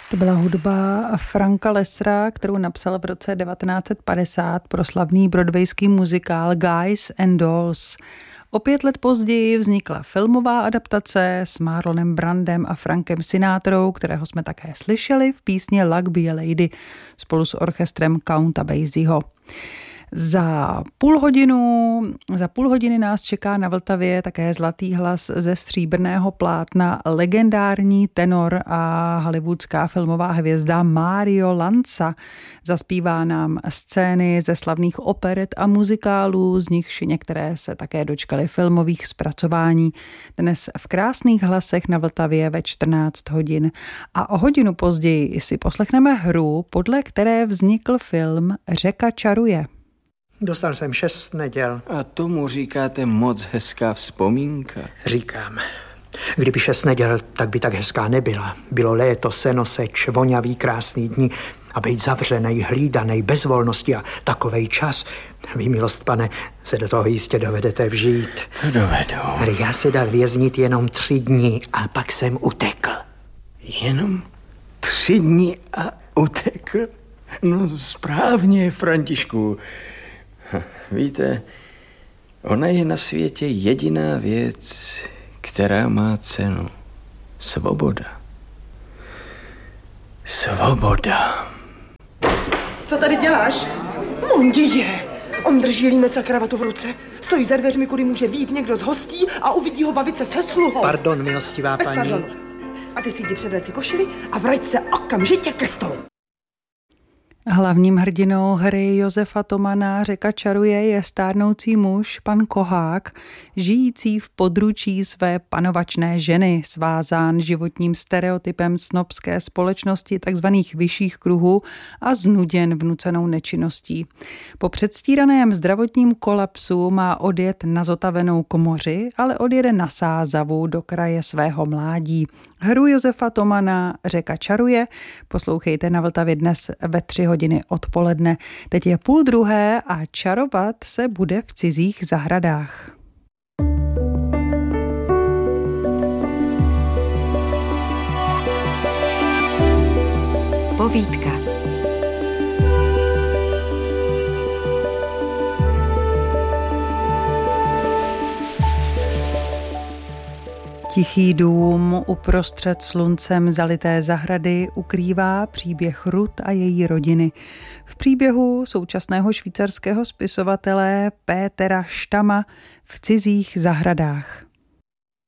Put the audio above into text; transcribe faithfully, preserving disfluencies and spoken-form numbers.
To byla hudba Franka Lessera, kterou napsal v roce devatenáct set padesát pro slavný broadwayský muzikál Guys and Dolls. O pět let později vznikla filmová adaptace s Marlonem Brandem a Frankem Sinatrou, kterého jsme také slyšeli v písni Luck Be a Lady spolu s orchestrem Counta Basieho. Za půl hodinu, za půl hodiny nás čeká na Vltavě také zlatý hlas ze stříbrného plátna, legendární tenor a hollywoodská filmová hvězda Mario Lanza. Zaspívá nám scény ze slavných operet a muzikálů, z nichž některé se také dočkaly filmových zpracování. Dnes v krásných hlasech na Vltavě ve čtrnáct hodin. A o hodinu později si poslechneme hru, podle které vznikl film Řeka čaruje. Dostal jsem šest neděl. A tomu říkáte moc hezká vzpomínka? Říkám. Kdyby šest neděl, tak by tak hezká nebyla. Bylo léto, senoseč, voňavý, krásný dní a být zavřenej, hlídanej, bez volnosti a takovej čas. Vy, milost pane, se do toho jistě dovedete vžít. To dovedu. Ale já se dal věznit jenom tři dny a pak jsem utekl. Jenom tři dny a utekl? No správně, Františku. Víte, ona je na světě jediná věc, která má cenu. Svoboda. Svoboda. Co tady děláš? Mondi je. On drží límec a kravatu v ruce. Stojí za dveřmi, kudy může vyjít někdo z hostí a uvidí ho bavit se se sluhou. Pardon, milostivá Bez paní. pardonu. A ty si jdi předvléci košili a vrať se okamžitě ke stolu. Hlavním hrdinou hry Josefa Tomana Řeka čaruje je stárnoucí muž, pan Kohák, žijící v područí své panovačné ženy, svázán životním stereotypem snobské společnosti takzvaných vyšších kruhů a znuděn vnucenou nečinností. Po předstíraném zdravotním kolapsu má odjet na zotavenou komoři, ale odjede na Sázavu do kraje svého mládí. Hru Josefa Tomana Řeka čaruje poslouchejte na Vltavě dnes ve tři hodiny odpoledne. Teď je půl druhé a čarovat se bude v cizích zahradách. Povídka. Tichý dům uprostřed sluncem zalité zahrady ukrývá příběh Ruth a její rodiny. V příběhu současného švýcarského spisovatele Pétera Štama v cizích zahradách.